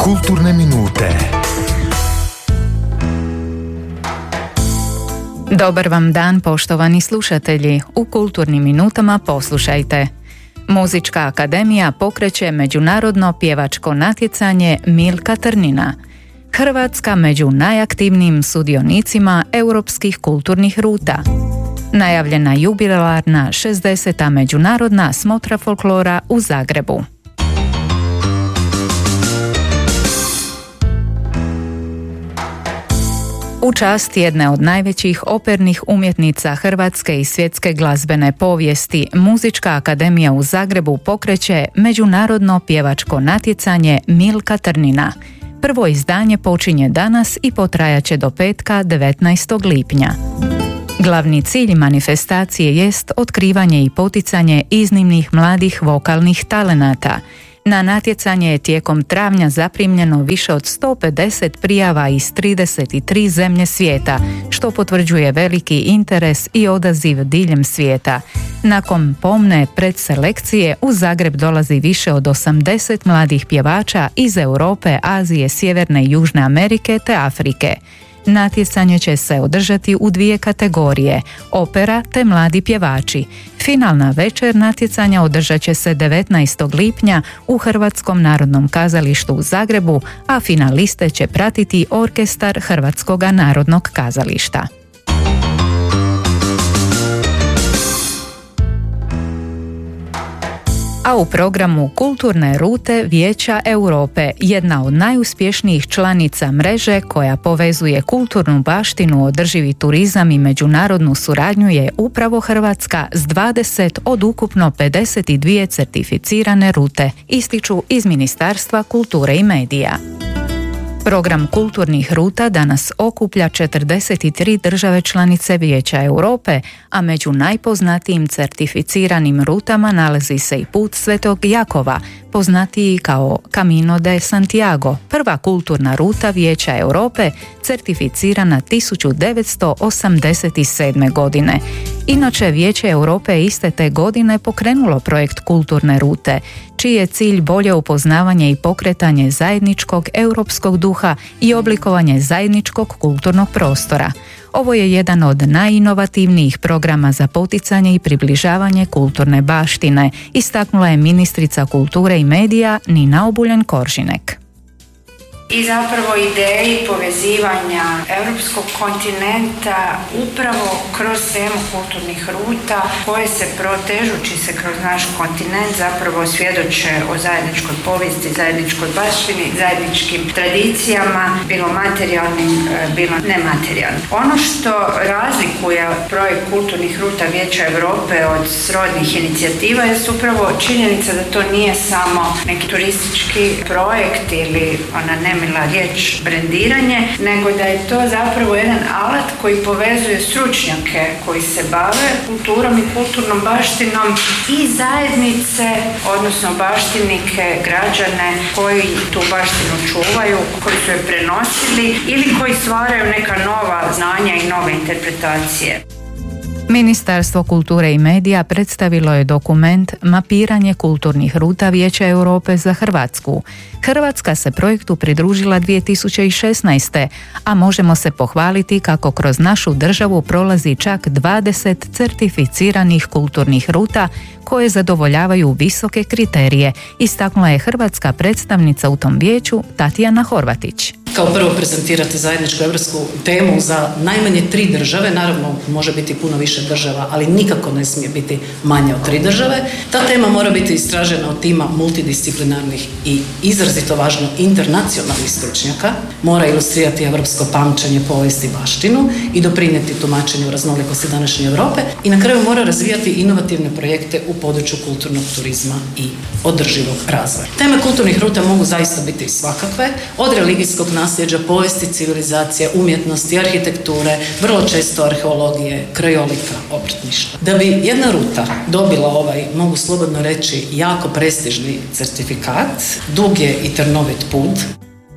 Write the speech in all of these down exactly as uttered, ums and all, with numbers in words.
Kulturne minute. Dobar vam dan, poštovani slušatelji. U Kulturnim minutama poslušajte. Muzička akademija pokreće međunarodno pjevačko natjecanje Milka Trnina. Hrvatska među najaktivnijim sudionicima europskih kulturnih ruta. Najavljena jubilarna šezdeseta međunarodna smotra folklora u Zagrebu. U čast jedne od najvećih opernih umjetnica hrvatske i svjetske glazbene povijesti, Muzička akademija u Zagrebu pokreće međunarodno pjevačko natjecanje Milka Trnina. Prvo izdanje počinje danas i potrajaće do petka devetnaestog lipnja. Glavni cilj manifestacije jest otkrivanje i poticanje iznimnih mladih vokalnih talenata. Na natjecanje je tijekom travnja zaprimljeno više od sto pedeset prijava iz trideset tri zemlje svijeta, što potvrđuje veliki interes i odaziv diljem svijeta. Nakon pomne predselekcije u Zagreb dolazi više od osamdeset mladih pjevača iz Europe, Azije, Sjeverne i Južne Amerike te Afrike. Natjecanje će se održati u dvije kategorije, opera te mladi pjevači. Finalna večer natjecanja održat će se devetnaestog lipnja u Hrvatskom narodnom kazalištu u Zagrebu, a finaliste će pratiti orkestar Hrvatskog narodnog kazališta. A u programu Kulturne rute Vijeća Europe, jedna od najuspješnijih članica mreže koja povezuje kulturnu baštinu, održivi turizam i međunarodnu suradnju je upravo Hrvatska s dvadeset od ukupno pedeset dvije certificirane rute, ističu iz Ministarstva kulture i medija. Program kulturnih ruta danas okuplja četrdeset tri države članice Vijeća Europe, a među najpoznatijim certificiranim rutama nalazi se i put Svetog Jakova, poznatiji kao Camino de Santiago, prva kulturna ruta Vijeća Europe, certificirana tisuću devetsto osamdeset sedme. godine. Inače, Vijeće Europe je iste te godine pokrenulo projekt Kulturne rute, čiji je cilj bolje upoznavanje i pokretanje zajedničkog europskog duha i oblikovanje zajedničkog kulturnog prostora. Ovo je jedan od najinovativnijih programa za poticanje i približavanje kulturne baštine, istaknula je ministrica kulture i medija Nina Obuljen-Koržinek. I zapravo ideji povezivanja europskog kontinenta upravo kroz temu kulturnih ruta koje se protežući se kroz naš kontinent zapravo svjedoče o zajedničkoj povijesti, zajedničkoj baštini, zajedničkim tradicijama, bilo materijalnim, bilo nematerijalnim. Ono što razlikuje projekt kulturnih ruta Vijeća Europe od srodnih inicijativa je upravo činjenica da to nije samo neki turistički projekt ili ona ne mila riječ brendiranje, nego da je to zapravo jedan alat koji povezuje stručnjake koji se bave kulturom i kulturnom baštinom i zajednice, odnosno baštinike, građane koji tu baštinu čuvaju, koji su je prenosili ili koji stvaraju neka nova znanja i nove interpretacije. Ministarstvo kulture i medija predstavilo je dokument Mapiranje kulturnih ruta Vijeća Europe za Hrvatsku. Hrvatska se projektu pridružila dvije tisuće šesnaeste. a možemo se pohvaliti kako kroz našu državu prolazi čak dvadeset certificiranih kulturnih ruta koje zadovoljavaju visoke kriterije, istaknula je hrvatska predstavnica u tom vijeću Tatjana Horvatić. Kao prvo prezentirati zajedničku europsku temu za najmanje tri države, naravno može biti puno više država, ali nikako ne smije biti manje od tri države. Ta tema mora biti istražena od tima multidisciplinarnih i izrazito važno internacionalnih stručnjaka, mora ilustrirati europsko pamćenje, povijest i baštinu i doprinijeti tumačenju raznolikosti današnje Europe i na kraju mora razvijati inovativne projekte u području kulturnog turizma i održivog razvoja. Teme kulturnih ruta mogu zaista biti svakakve, od religijskog nasljeđa, povijesti civilizacije, umjetnosti, arhitekture, vrlo često arheologije, krajolika, obrtništva. Da bi jedna ruta dobila ovaj, mogu slobodno reći, jako prestižni certifikat, dug je i trnovit put.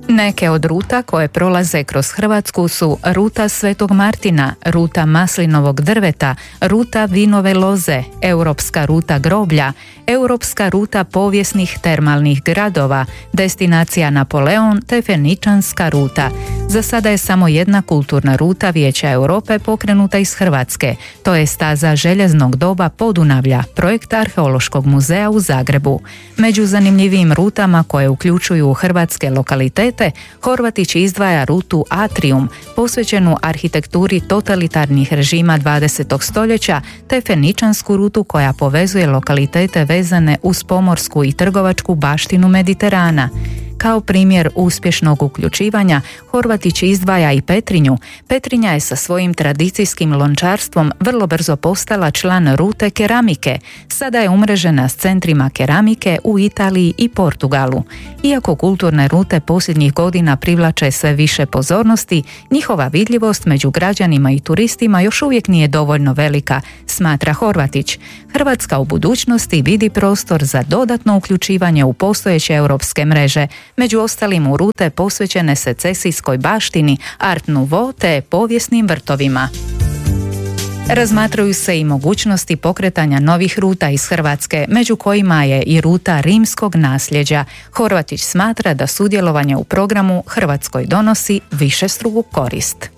Neke od ruta koje prolaze kroz Hrvatsku su ruta Svetog Martina, ruta maslinovog drveta, ruta vinove loze, europska ruta groblja, europska ruta povijesnih termalnih gradova, destinacija Napoleon te feničanska ruta. Za sada je samo jedna kulturna ruta Vijeća Europe pokrenuta iz Hrvatske. To je staza željeznog doba Podunavlja, projekt Arheološkog muzeja u Zagrebu. Među zanimljivijim rutama koje uključuju hrvatske lokalitete, Horvatić izdvaja rutu Atrium, posvećenu arhitekturi totalitarnih režima dvadesetog stoljeća, te feničansku rutu koja povezuje lokalitete vezane uz pomorsku i trgovačku baštinu Mediterana. Kao primjer uspješnog uključivanja, Horvatić izdvaja i Petrinju. Petrinja je sa svojim tradicijskim lončarstvom vrlo brzo postala član rute keramike. Sada je umrežena s centrima keramike u Italiji i Portugalu. Iako kulturne rute posljednjih godina privlače sve više pozornosti, njihova vidljivost među građanima i turistima još uvijek nije dovoljno velika, smatra Horvatić. Hrvatska u budućnosti vidi prostor za dodatno uključivanje u postojeće europske mreže, među ostalim u rute posvećene secesijskoj baštini, Art Nouveau te povijesnim vrtovima. Razmatraju se i mogućnosti pokretanja novih ruta iz Hrvatske, među kojima je i ruta rimskog nasljeđa. Horvatić smatra da sudjelovanje u programu Hrvatskoj donosi višestruku korist.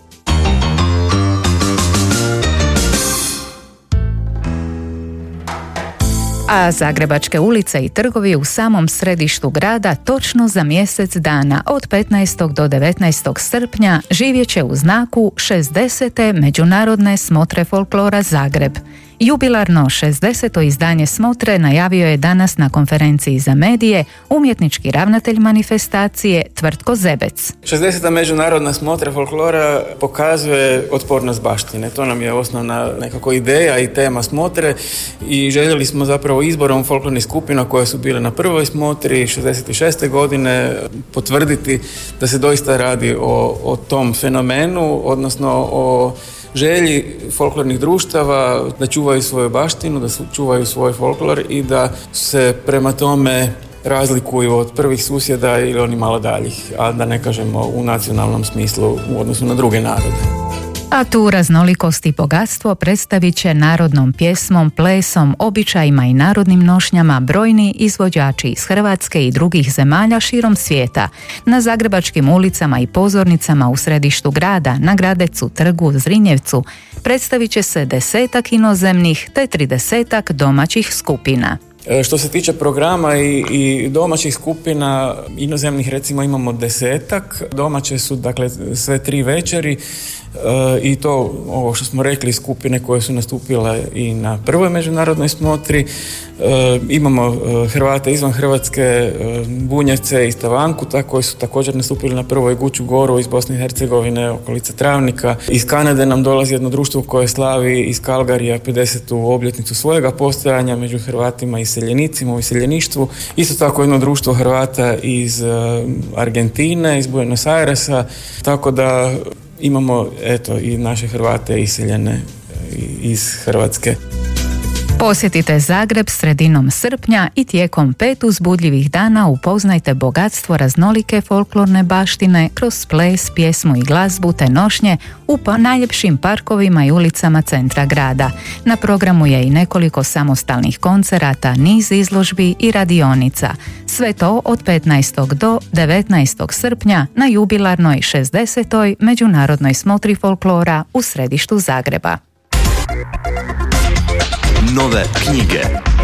A zagrebačke ulice i trgovi u samom središtu grada točno za mjesec dana od petnaestog do devetnaestog srpnja živjet će u znaku šezdesete Međunarodne smotre folklora Zagreb. Jubilarno šezdeseto izdanje smotre najavio je danas na konferenciji za medije umjetnički ravnatelj manifestacije Tvrtko Zebec. šezdeseta Međunarodna smotra folklora pokazuje otpornost baštine. To nam je osnovna nekako ideja i tema smotre i željeli smo zapravo izborom folklornih skupina koje su bile na prvoj smotri šezdeset šeste godine potvrditi da se doista radi o, o tom fenomenu, odnosno o želji folklornih društava da čuvaju svoju baštinu, da čuvaju svoj folklor i da se prema tome razlikuju od prvih susjeda ili oni malo daljih, a da ne kažemo u nacionalnom smislu u odnosu na druge narode. A tu raznolikost i bogatstvo predstavit će narodnom pjesmom, plesom, običajima i narodnim nošnjama brojni izvođači iz Hrvatske i drugih zemalja širom svijeta. Na zagrebačkim ulicama i pozornicama u središtu grada, na Gradecu, Trgu, Zrinjevcu, predstavit će se desetak inozemnih te tridesetak domaćih skupina. Što se tiče programa i, i domaćih skupina, inozemnih recimo imamo desetak, domaće su dakle sve tri večeri e, i to ovo što smo rekli skupine koje su nastupile i na prvoj međunarodnoj smotri, e, imamo Hrvate izvan Hrvatske, e, Bunjevce i Stavankuta koji su također nastupili na prvoj, Guću Goru iz Bosne i Hercegovine, okolice Travnika. Iz Kanade nam dolazi jedno društvo koje slavi iz Kalgarija pedesetu obljetnicu svojega postojanja među Hrvatima i iseljenicima u iseljeništvu. Isto tako jedno društvo Hrvata iz uh, Argentine, iz Buenos Airesa, tako da imamo eto i naše Hrvate iseljene iz Hrvatske. Posjetite Zagreb sredinom srpnja i tijekom pet uzbudljivih dana upoznajte bogatstvo raznolike folklorne baštine kroz ples, pjesmu i glazbu te nošnje u pa najljepšim parkovima i ulicama centra grada. Na programu je i nekoliko samostalnih koncerata, niz izložbi i radionica. Sve to od petnaestog do devetnaestog srpnja na jubilarnoj šezdesetoj Međunarodnoj smotri folklora u središtu Zagreba. Nove knjige.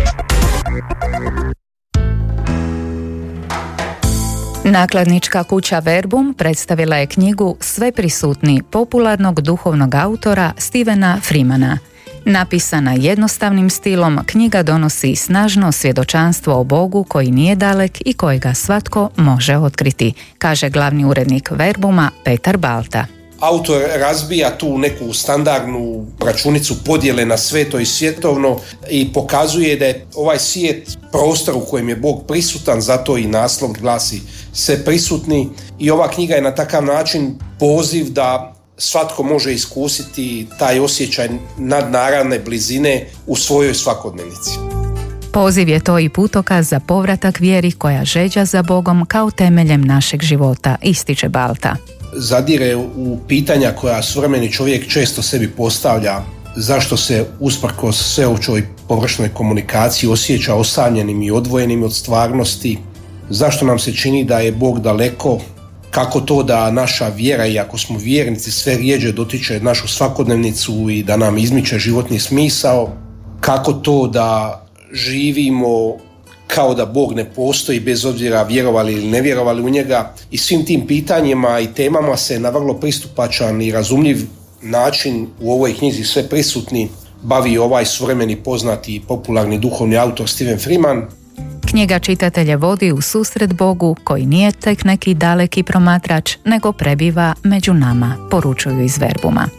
Nakladnička kuća Verbum predstavila je knjigu Sveprisutni popularnog duhovnog autora Stevena Freemana. Napisana jednostavnim stilom, knjiga donosi snažno svjedočanstvo o Bogu koji nije dalek i kojega svatko može otkriti, kaže glavni urednik Verbuma Petar Balta. Autor razbija tu neku standardnu računicu podjele na sveto i svjetovno i pokazuje da je ovaj svijet prostor u kojem je Bog prisutan, zato i naslov glasi Sve prisutni, i ova knjiga je na takav način poziv da svatko može iskusiti taj osjećaj nadnaravne blizine u svojoj svakodnevnici. Poziv je to i putokaz za povratak vjeri koja žeđa za Bogom kao temeljem našeg života, ističe Balta. Zadire u pitanja koja suvremeni čovjek često sebi postavlja, zašto se usprkos sveopćoj površnoj komunikaciji osjeća osamljenim i odvojenim od stvarnosti, zašto nam se čini da je Bog daleko, kako to da naša vjera, iako smo vjernici, sve rijeđe dotiče našu svakodnevnicu i da nam izmiče životni smisao, kako to da živimo kao da Bog ne postoji bez obzira vjerovali ili ne vjerovali u njega. I svim tim pitanjima i temama se na vrlo pristupačan i razumljiv način u ovoj knjizi Sve prisutni bavi ovaj suvremeni poznati i popularni duhovni autor Steven Freeman. Knjiga čitatelje vodi u susret Bogu koji nije tek neki daleki promatrač, nego prebiva među nama, poručuju iz Verbuma.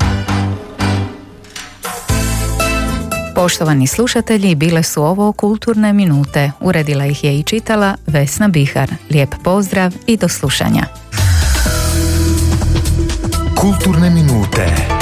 Poštovani slušatelji, bile su ovo Kulturne minute. Uredila ih je i čitala Vesna Bihar. Lijep pozdrav i do slušanja. Kulturne minute.